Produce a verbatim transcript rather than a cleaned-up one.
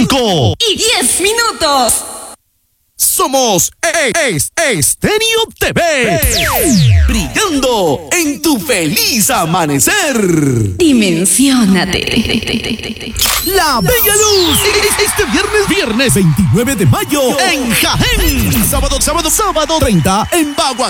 cinco y diez minutos. Somos es Estéreo T V, brillando en tu feliz amanecer. Dimensiónate. La Bella Luz, este viernes, viernes veintinueve de mayo en Jaén. Sábado, sábado, sábado treinta en Bagua